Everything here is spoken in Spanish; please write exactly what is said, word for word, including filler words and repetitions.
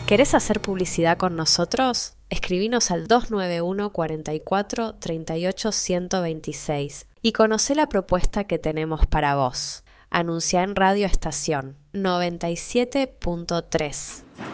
¿Querés hacer publicidad con nosotros? Escribinos al dos nueve uno, cuarenta y cuatro, treinta y ocho, ciento veintiséis y conocé la propuesta que tenemos para vos. Anuncia en Radio Estación noventa y siete punto tres.